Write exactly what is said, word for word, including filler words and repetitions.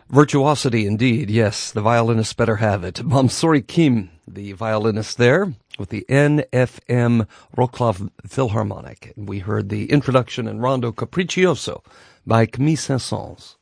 Virtuosity indeed, yes, the violinists better have it. Mansouri Kim, the violinist there, with the N F M Wroclaw Philharmonic. We heard the introduction in Rondo Capriccioso by Camille Saint-Saëns.